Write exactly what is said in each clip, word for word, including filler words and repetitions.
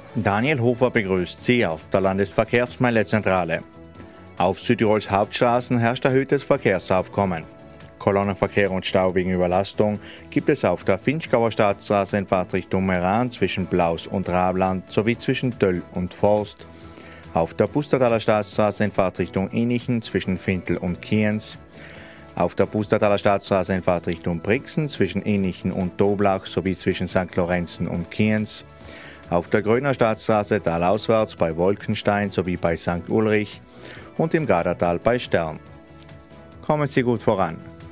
Daniel Hofer begrüßt Sie auf der Landesverkehrsmeldezentrale. Auf Südtirols Hauptstraßen herrscht erhöhtes Verkehrsaufkommen. Kolonnenverkehr und Stau wegen Überlastung gibt es auf der Finchgauer Staatsstraße in Fahrtrichtung Meran zwischen Blaus und Rabland sowie zwischen Döll und Forst. Auf der Pustertaler Staatsstraße in Fahrtrichtung Inichen zwischen Fintel und Kienz. Auf der Pustertaler Staatsstraße in Fahrtrichtung Brixen zwischen Inichen und Doblach sowie zwischen Sankt Lorenzen und Kienz. Auf der Gröner Staatsstraße talauswärts bei Wolkenstein sowie bei Sankt Ulrich und im Gardatal bei Stern. Kommen Sie gut voran.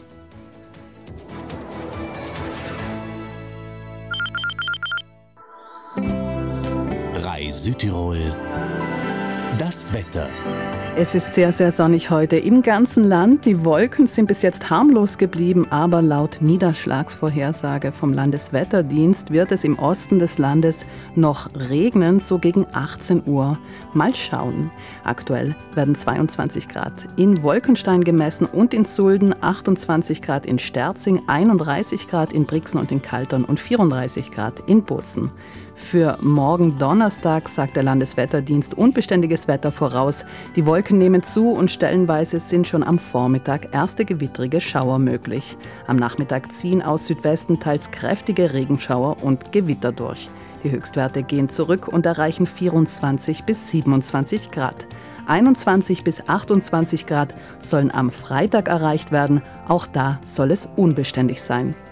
Rai Südtirol. Das Wetter. Es ist sehr, sehr sonnig heute im ganzen Land. Die Wolken sind bis jetzt harmlos geblieben, aber laut Niederschlagsvorhersage vom Landeswetterdienst wird es im Osten des Landes noch regnen, so gegen achtzehn Uhr. Mal schauen. Aktuell werden zweiundzwanzig Grad in Wolkenstein gemessen und in Sulden, achtundzwanzig Grad in Sterzing, einunddreißig Grad in Brixen und in Kaltern und vierunddreißig Grad in Bozen. Für morgen Donnerstag sagt der Landeswetterdienst unbeständiges Wetter voraus. Die Wolken nehmen zu und stellenweise sind schon am Vormittag erste gewittrige Schauer möglich. Am Nachmittag ziehen aus Südwesten teils kräftige Regenschauer und Gewitter durch. Die Höchstwerte gehen zurück und erreichen vierundzwanzig bis siebenundzwanzig Grad. einundzwanzig bis achtundzwanzig Grad sollen am Freitag erreicht werden. Auch da soll es unbeständig sein.